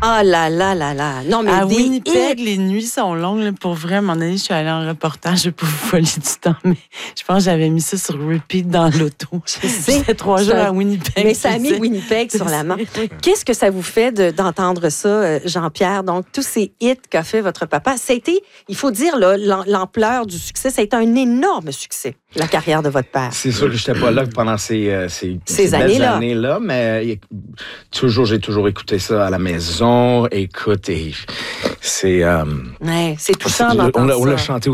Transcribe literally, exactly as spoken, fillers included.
Ah là là là là. Non, mais à des Winnipeg, hits. les nuits sont longues. Là, pour vrai, à un moment donné, je suis allée en reportage, je vais pas vous voler du temps, mais je pense que j'avais mis ça sur repeat dans l'auto. Je sais. C'était trois jours un... à Winnipeg. Mais ça a mis Winnipeg sur la main. Oui. Qu'est-ce que ça vous fait de, d'entendre ça, Jean-Pierre? Donc, tous ces hits qu'a fait votre papa, ça a été, il faut dire, là, l'ampleur du succès, ça a été un énorme succès, la carrière de votre père. C'est sûr que je n'étais pas là pendant ces, euh, ces, ces, ces années-là. années-là, mais euh, toujours, j'ai toujours écouté ça à la maison. Écoute, et c'est... Euh, ouais, c'est touchant c'est, d'entendre on, on ça. l'a chanté